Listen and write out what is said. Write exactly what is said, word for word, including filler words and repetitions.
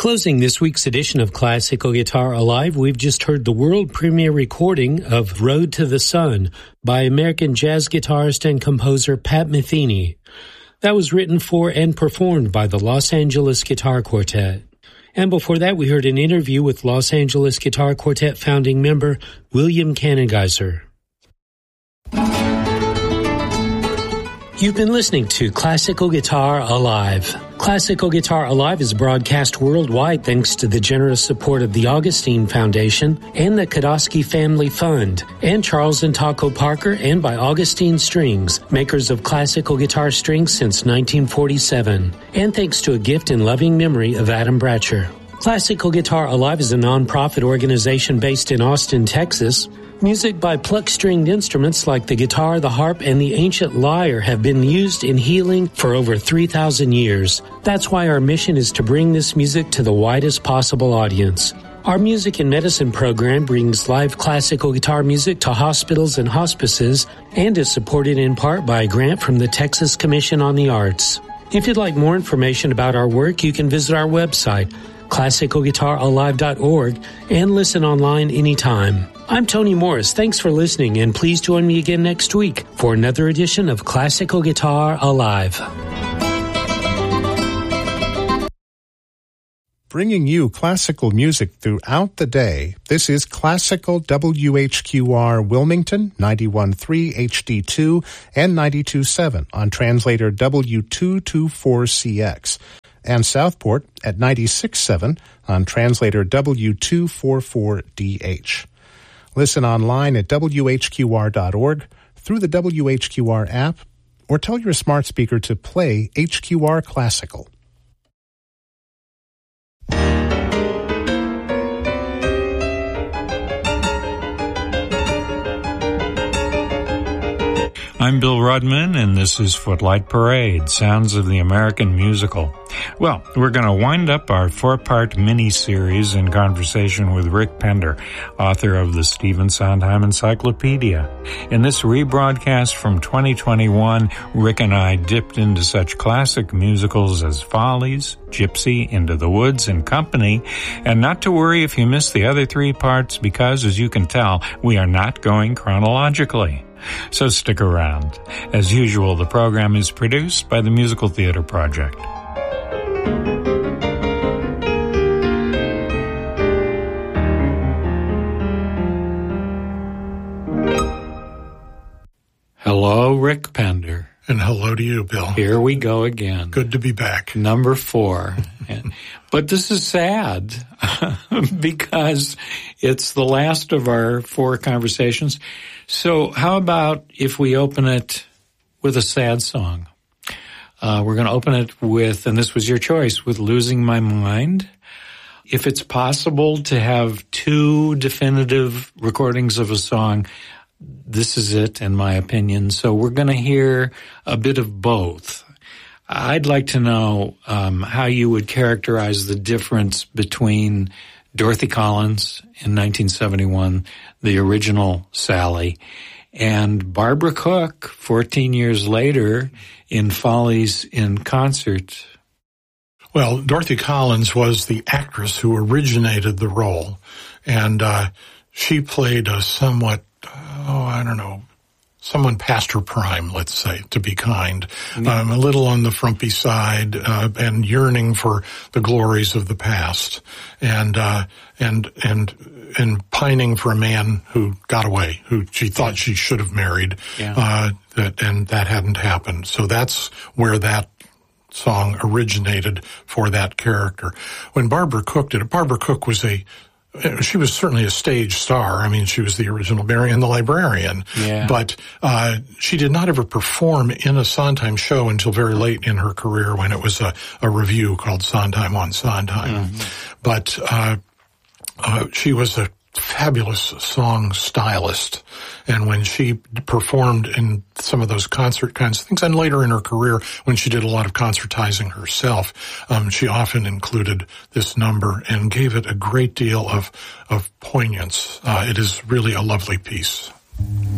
Closing this week's edition of Classical Guitar Alive, we've just heard the world premiere recording of Road to the Sun by American jazz guitarist and composer Pat Metheny. That was written for and performed by the Los Angeles Guitar Quartet. And before that, we heard an interview with Los Angeles Guitar Quartet founding member William Kanengeiser. You've been listening to Classical Guitar Alive. Classical Guitar Alive is broadcast worldwide thanks to the generous support of the Augustine Foundation and the Kodosky Family Fund, and Charles and Taco Parker, and by Augustine Strings, makers of classical guitar strings since nineteen forty-seven. And thanks to a gift in loving memory of Adam Bratcher. Classical Guitar Alive is a non-profit organization based in Austin, Texas. Music by pluck-stringed instruments like the guitar, the harp, and the ancient lyre have been used in healing for over three thousand years. That's why our mission is to bring this music to the widest possible audience. Our Music and Medicine program brings live classical guitar music to hospitals and hospices and is supported in part by a grant from the Texas Commission on the Arts. If you'd like more information about our work, you can visit our website, classical guitar alive dot org, and listen online anytime. I'm Tony Morris. Thanks for listening, and please join me again next week for another edition of Classical Guitar Alive. Bringing you classical music throughout the day, this is Classical W H Q R Wilmington, ninety-one point three H D two and ninety-two point seven on translator W two twenty-four C X, and Southport at ninety-six point seven on translator W two forty-four D H. Listen online at W H Q R dot org, through the W H Q R app, or tell your smart speaker to play H Q R Classical. I'm Bill Rudman, and this is Footlight Parade, Sounds of the American Musical. Well, we're going to wind up our four-part mini-series in conversation with Rick Pender, author of the Stephen Sondheim Encyclopedia. In this rebroadcast from twenty twenty-one, Rick and I dipped into such classic musicals as Follies, Gypsy, Into the Woods, and Company. And not to worry if you missed the other three parts, because, as you can tell, we are not going chronologically. So stick around. As usual, the program is produced by the Musical Theater Project. Hello, Rick Pender. And hello to you, Bill. Here we go again. Good to be back. Number four. But this is sad because it's the last of our four conversations. So how about if we open it with a sad song? Uh, we're going to open it with, and this was your choice, with Losing My Mind. If it's possible to have two definitive recordings of a song, this is it, in my opinion. So we're going to hear a bit of both. I'd like to know um, how you would characterize the difference between Dorothy Collins in nineteen seventy-one, the original Sally, and Barbara Cook fourteen years later in Follies in Concert. Well, Dorothy Collins was the actress who originated the role, and uh, she played a somewhat, oh, I don't know, someone past her prime, let's say, to be kind. Mm-hmm. Um, a little on the frumpy side, uh, and yearning for the glories of the past, and, uh, and, and, and pining for a man who got away, who she thought she should have married, yeah. uh, that, and that hadn't happened. So that's where that song originated for that character. When Barbara Cook did it, Barbara Cook was a, she was certainly a stage star. I mean, she was the original Mary and the Librarian. Yeah. But uh she did not ever perform in a Sondheim show until very late in her career, when it was a, a review called Sondheim on Sondheim. Mm-hmm. But uh, uh she was a fabulous song stylist. And when she performed in some of those concert kinds of things, and later in her career when she did a lot of concertizing herself, um, she often included this number and gave it a great deal of, of poignance. Uh, it is really a lovely piece.